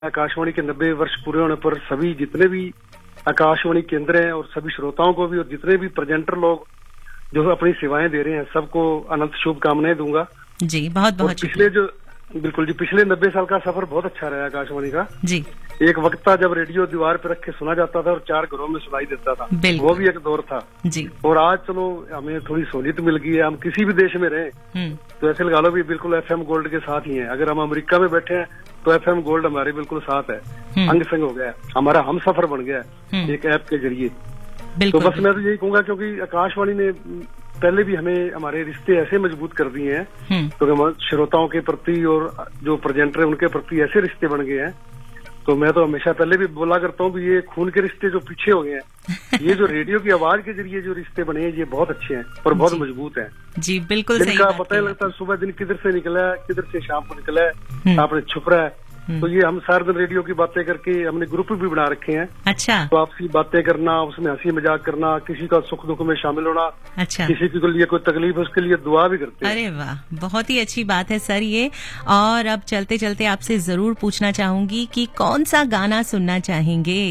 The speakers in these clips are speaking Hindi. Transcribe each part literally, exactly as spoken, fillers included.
आकाशवाणी के नब्बे वर्ष पूरे होने पर सभी जितने भी आकाशवाणी केंद्र हैं और सभी श्रोताओं को भी और जितने भी प्रेजेंटर लोग जो अपनी सेवाएं दे रहे हैं सबको अनंत शुभकामनाएं दूंगा। जी बहुत बहुत पिछले जो बिल्कुल जी पिछले नब्बे साल का सफर बहुत अच्छा रहा आकाशवाणी का। जी एक वक्त था जब रेडियो दीवार पे रख के सुना जाता था और चार घरों में सुनाई देता था, वो भी एक दौर था जी। और आज चलो हमें थोड़ी सहूलियत मिल गई है, हम किसी भी देश में रहे तो ऐसे लगा लो भी बिल्कुल एफएम गोल्ड के साथ ही हैं। अगर हम अमेरिका में बैठे हैं तो एफएम गोल्ड हमारे बिल्कुल साथ है, अंग संग हो गया है, हमारा हम सफर बन गया है एक ऐप के जरिए। तो बस मैं तो यही कहूंगा क्योंकि आकाशवाणी ने पहले भी हमें हमारे रिश्ते ऐसे मजबूत कर दिए हैं क्योंकि तो श्रोताओं के प्रति और जो प्रेजेंटर है उनके प्रति ऐसे रिश्ते बन गए हैं। तो मैं तो हमेशा पहले भी बोला करता हूँ कि ये खून के रिश्ते जो पीछे हो गए हैं ये जो रेडियो की आवाज के जरिए जो रिश्ते बने हैं ये बहुत अच्छे हैं और बहुत मजबूत हैं। जी बिल्कुल सही बात पता ही लगता है सुबह दिन किधर से निकला है किधर से शाम को निकला है आपने छुप रहा है। तो ये हम सारे दिन रेडियो की बातें करके हमने ग्रुप भी बना रखे हैं। अच्छा। तो आपसी बातें करना, उसमें हंसी मजाक करना, किसी का सुख दुख में शामिल होना। अच्छा। किसी के लिए कोई तकलीफ है उसके लिए दुआ भी करते हैं। अरे वाह बहुत ही अच्छी बात है सर ये। और अब चलते चलते आपसे जरूर पूछना चाहूंगी कि कौन सा गाना सुनना चाहेंगे?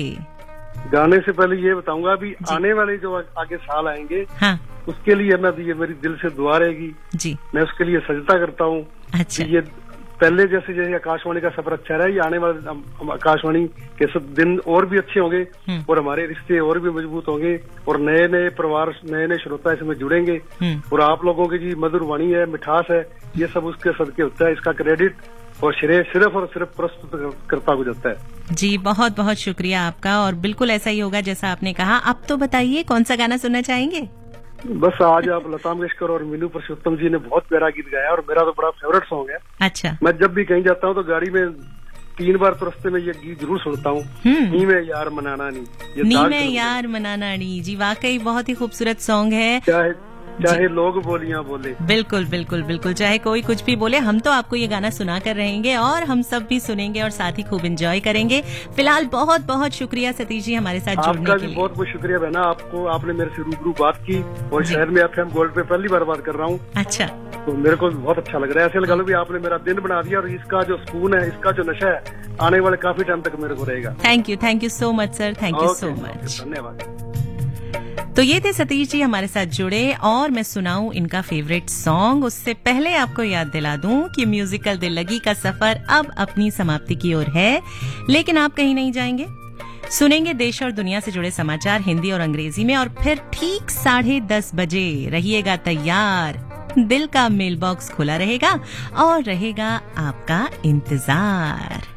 गाने से पहले ये बताऊंगा अभी आने वाले जो आगे साल आएंगे हाँ। उसके लिए मैं ये मेरी दिल से दुआ रहेगी जी। मैं उसके लिए सजदा करता हूँ। अच्छा। ये पहले जैसे जैसे आकाशवाणी का सफर अच्छा रहा है, ये आने वाले आकाशवाणी के सब दिन और भी अच्छे होंगे और हमारे रिश्ते और भी मजबूत होंगे और नए नए परिवार नए नए श्रोता इसमें जुड़ेंगे और आप लोगों की जी मधुर वाणी है, मिठास है, ये सब उसके सदके होता है। इसका क्रेडिट और श्रेय सिर्फ और सिर्फ प्रस्तुत करता को जाता है। जी बहुत बहुत शुक्रिया आपका और बिल्कुल ऐसा ही होगा जैसा आपने कहा। अब तो बताइए कौन सा गाना सुनना चाहेंगे? बस आज आप लता मंगेशकर और मीनू पुरुषोत्तम जी ने बहुत प्यारा गीत गाया और मेरा तो बड़ा फेवरेट सॉन्ग है। अच्छा। मैं जब भी कहीं जाता हूँ तो गाड़ी में तीन बार तो रास्ते में ये गीत जरूर सुनता हूँ। नी में यार मनाना नहीं, नी में यार मनाना नहीं। जी वाकई बहुत ही खूबसूरत सॉन्ग है। चाहे चाहे लोग बोलियां बोले। बिल्कुल बिल्कुल बिल्कुल चाहे कोई कुछ भी बोले हम तो आपको ये गाना सुना कर रहेंगे और हम सब भी सुनेंगे और साथ ही खूब एंजॉय करेंगे। फिलहाल बहुत बहुत शुक्रिया सतीश जी हमारे साथ जुड़ने के लिए। आपका भी बहुत बहुत शुक्रिया बहना, आपको आपने मेरे से रूबरू बात की और शहर में एफएम गोल्ड पे पहली बार बात कर रहा हूँ। अच्छा। तो मेरे को बहुत अच्छा लग रहा है। ऐसे लगा लो भी आपने मेरा दिन बना दिया और इसका जो सुकून है, इसका जो नशा है आने वाले काफी टाइम तक मेरे को रहेगा। Thank you thank you so much sir, thank you so much, धन्यवाद। तो ये थे सतीश जी हमारे साथ जुड़े और मैं सुनाऊं इनका फेवरेट सॉन्ग। उससे पहले आपको याद दिला दूं कि म्यूजिकल दिल लगी का सफर अब अपनी समाप्ति की ओर है, लेकिन आप कहीं नहीं जाएंगे। सुनेंगे देश और दुनिया से जुड़े समाचार हिंदी और अंग्रेजी में और फिर ठीक साढ़े दस बजे रहिएगा तैयार। दिल का मेल बॉक्स खुला रहेगा और रहेगा आपका इंतजार।